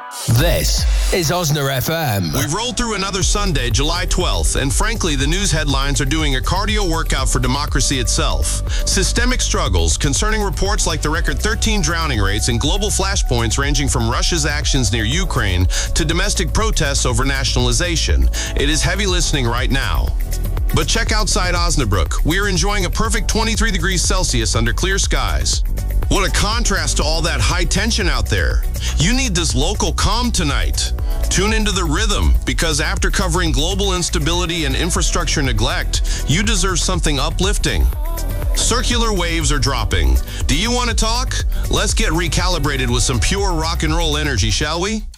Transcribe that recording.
This is Osner FM. We've rolled through another Sunday, July 12th, and frankly, the news headlines are doing a cardio workout for democracy itself. Systemic struggles concerning reports like the record 13 drowning rates and global flashpoints ranging from Russia's actions near Ukraine to domestic protests over nationalization. It is heavy listening right now. But check outside Osnabrück. We are enjoying a perfect 23 degrees Celsius under clear skies. What a contrast to all that high tension out there. You need this local calm tonight. Tune into the rhythm, because after covering global instability and infrastructure neglect, you deserve something uplifting. Circular waves are dropping. Do you want to talk? Let's get recalibrated with some pure rock and roll energy, shall we?